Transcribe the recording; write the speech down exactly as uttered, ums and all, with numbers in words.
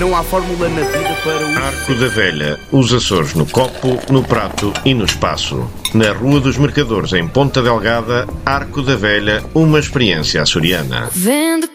Não há fórmula na vida para o... Arco da Velha, os Açores no copo, no prato e no espaço. Na Rua dos Mercadores, em Ponta Delgada, Arco da Velha, uma experiência açoriana.